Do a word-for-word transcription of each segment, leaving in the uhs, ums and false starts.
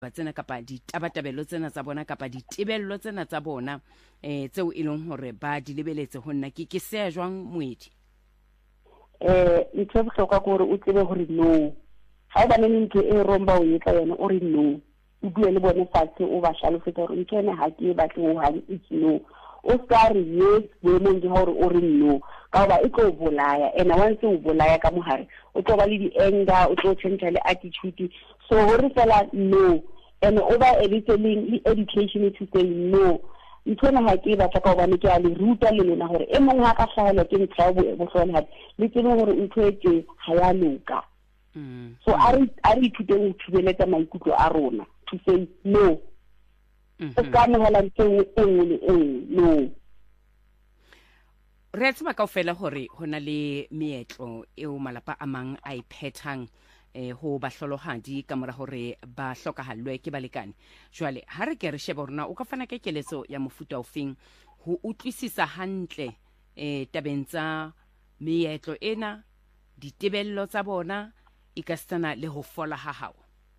tsena kapa ditabatabelo tsena tsa bona kapa ditebello tsena tsa bona eh tseo e leng hore ba di lebeletse ho nna ke ke se jwang moedi eh ntse bohlokwa gore o tsebe hore no ha ba nne ntse e romba o etla yona o re no o bue le bone fatshe o ba hlalofetsa hore ntene ha ke batle ho ha it's no o skare yes bo mo di hore o re no ka ba e tlo bolaya ena once o bolaya ka mohare o tlo ba le di anger o tlo change le attitude so hore fela no and over everything education to say no ntona ha ke batla ka bana ke a le ruta le lona hore e mong ha ka hlahela ke ntla bo bo hlona le tsebe hore ntho e ke ha ya loka so ari ari ithute o thubeletsa maikutlo a rona to say no o ka nela ntse e ngwe e no re tseba ka ofela hore hona le meetlo eo malapa a mang a iphethang eh ho ba hlolohadi ka mora hore ba hlokahallwe ke balekane jwale ha re ke re sheba rona o ka fana ka keletso ya mofuta ofeng ho utlwisisa hantle eh tabeng tsa meetlo ena ditebello tsa bona e ka stana le ho fola ha hao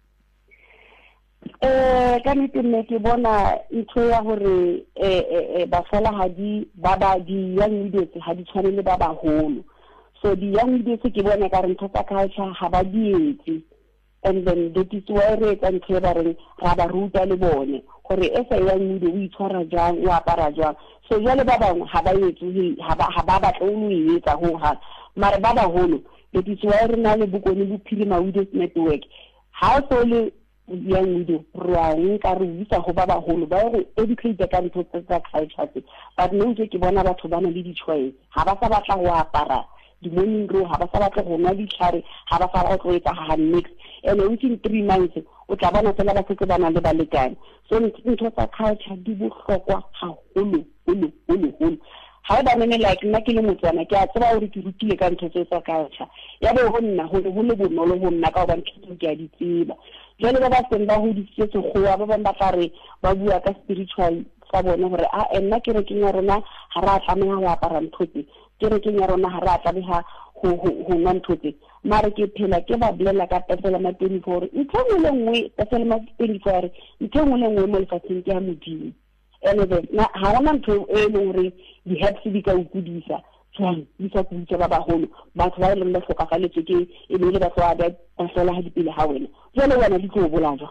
eh ka nnete ke bona ntho ya hore eh ba fola hadi ba ba di yang leaders ha di tshwane le ba baholo so the young leaders ke bona ka re ntho tsa culture ha ba dietse and then that is why re ka ntse ba re ra ba ruta le bone gore e sa yang leader o itshwara jang o apara jang so jale ba bangwe ha ba etse ha ba ha ba batla o le etsa ho ha mara ba ba holo that is why re na le bokone bo phile ma leaders network ha so le young leader ra nka re isa ho ba ba holo ba re educate ka ntho tsa culture but no ke bona batho bana le di choice ha ba sa batla ho apara di morning ro ha ba sa batla go nwa ditlhare ha ba sa batla go etsa ha mix and within three months o tla bona fela ba tsetse bana le balekane so ntho tsa culture di bohlokwa haholo holo holo holo ha ba nne like nna ke le motswana ke a tseba hore ke rutile ka ntho tsa culture ya be ho nna ho ho le bonolo ho nna ka ba ntho ke a di tseba jwale ba ba senda ho di tsetso go ba ba ba tare ba bua ka spiritual sa bona hore a nna ke re ke nya rona ha ra tlameha ho apara nthote ke re ke nya rona ha ra tlameha ho ho nna nthote mara ke phela ke ba blela ka pesela ma twenty-four ntho le ngwe pesela ma twenty-four ntho le ngwe mo lefatsheng ke ya modimo ene be na ha ona ntho e leng hore di helps di ka ukudisa tswang di sa kutse ba baholo batho ba ile le fokafaletse ke e le ba tswa ba tsola ha dipele ha wena jwale wena di tlo bolajwa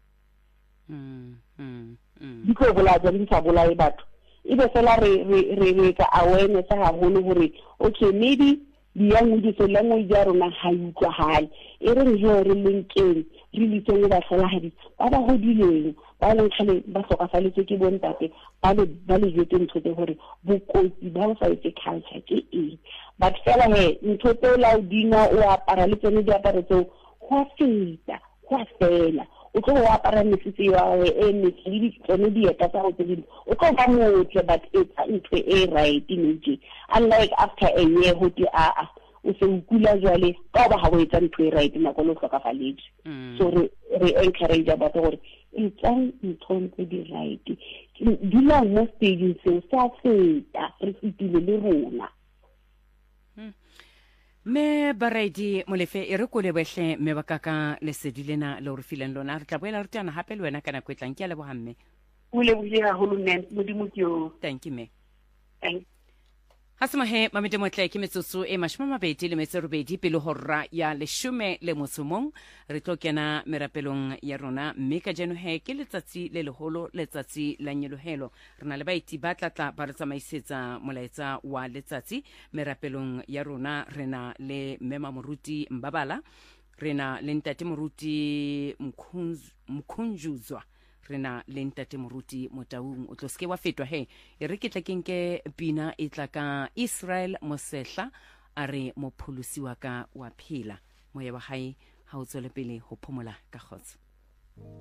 mm mm di tlo bolajwa di sa bolae batho e be fela re re re ka awareness ha holo hore okay maybe di yang di se language ya rona ha utlwa hale e re re re linkeng re le tseng ba tlhola ha di ba ba hodileng ba le tlhale ba sokafaletse ke bontate ba le ba le jete ntho tse hore bokotsi ba ho faitse culture ke eng but fela he ntho tse la dina o apara le tsene di apara tse ho feta ho fela o tlo wa apara mesisi wa e metsi le tsone di eta tsa go tse o tlo ba motle but it's ntho e right nje unlike after a year ho ti a a o se ukula jwale ka ba ha o etsa ntho e right na go lo hlokafaletse so re re encourage about gore itsang ntho tse di right di la mo stage se sa feta re fitile le rona me baredi molefe e re kole behle me bakaka le sedilena le re fileng lona re tla boela re tana hape le wena kana kwetlang ke a le bohamme o le bule ha holo nne modimo ke yo thank you me thank Hasima he mamete motle ke metsotso e mashome mabedi le metso robedi pele horra ya leshome le motsomong re tlo kena merapelong ya rona mme ka jeno he ke letsatsi le leholo letsatsi la nyelohelo rena le baiti ba tlatla ba re tsamaisetsa molaetsa wa letsatsi merapelong ya rona rena le mema moruti Mbabala rena le ntate moruti Mkhunjuzwa rena le ntate moruti Motaung o tloske wa fetwa he e re ke tla kenke pina e tla ka Israel Mosehla a re mopholosi wa ka wa phela moya wa hae ha o tswele pele ho phomola ka khotso.